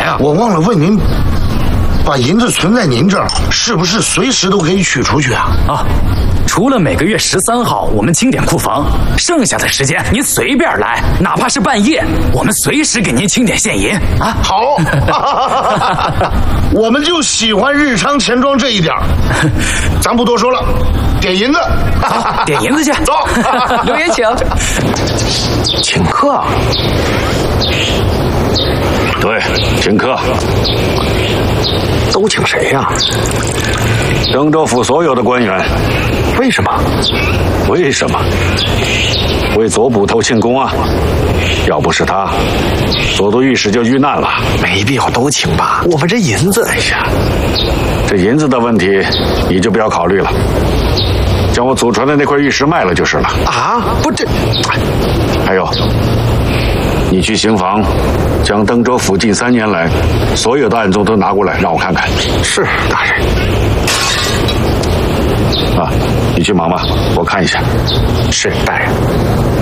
啊，我忘了问您，把银子存在您这儿，是不是随时都可以取出去啊？ 啊，除了每个月13号我们清点库房，剩下的时间您随便来，哪怕是半夜，我们随时给您清点现银啊。 好，我们就喜欢日昌钱庄这一点，咱不多说了，点银子， 点银子去， 走。 刘爷请。 请客。 对，请客。 都请谁呀？ 登州府所有的官员。 为什么？ 为什么？为左捕头庆功啊！要不是他，左都御史就遇难了。 没必要都请吧，我们这银子，哎呀， 这银子的问题你就不要考虑了，将我祖传的那块玉石卖了就是了。 啊，不这， 还有，你去刑房，将登州府近3年来所有的案宗都拿过来，让我看看。 是大人。 啊，你去忙吧，我看一下。 是大人。